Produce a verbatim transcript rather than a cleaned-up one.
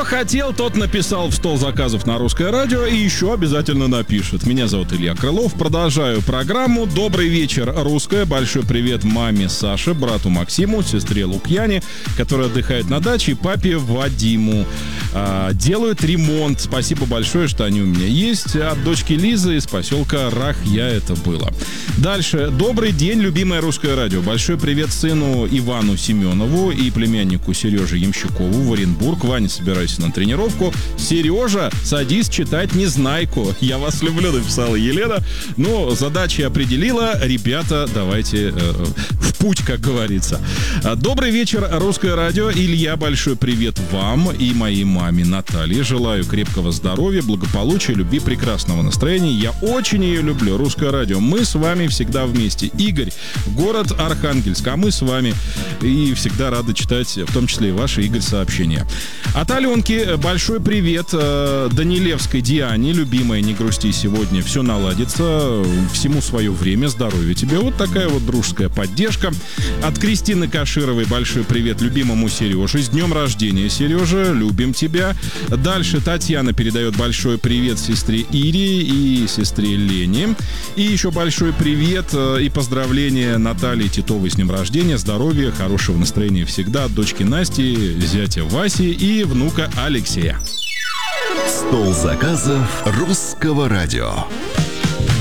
хотел, тот написал в стол заказов на Русское радио и еще обязательно напишет. Меня зовут Илья Крылов. Продолжаю программу. Добрый вечер, Русское. Большой привет маме Саше, брату Максиму, сестре Лукьяне, которая отдыхает на даче, и папе Вадиму. А, делают ремонт. Спасибо большое, что они у меня есть. От дочки Лизы из поселка Рахья это было. Дальше. Добрый день, любимое Русское радио. Большой привет сыну Ивану Семенову и племяннику Сереже Ямщикову в Оренбург. Ваня, собирайся на тренировку. Сережа, садись читать Незнайку. Я вас люблю, написала Елена. Но задачи определила. Ребята, давайте э, в путь, как говорится. Добрый вечер, Русское радио. Илья, большой привет вам и моей маме Наталье. Желаю крепкого здоровья, благополучия, любви, прекрасного настроения. Я очень ее люблю. Русское радио. Мы с вами всегда вместе. Игорь, город Архангельск. А мы с вами и всегда рады читать, в том числе и ваши, Игорь, сообщения. От Аленки большой привет. Данилевской Диане, любимая, не грусти, сегодня все наладится. Всему свое время, здоровья тебе. Вот такая вот дружеская поддержка. От Кристины Кашировой большой привет любимому Сереже. С днем рождения, Сережа, любим тебя. Дальше Татьяна передает большой привет сестре Ире и сестре Лене. И еще большой привет и поздравления Наталье Титовой с днем рождения, здоровья, хорошего настроения всегда от дочки Насти, зятя Васи и внука Алексея. Стол заказов Русского радио.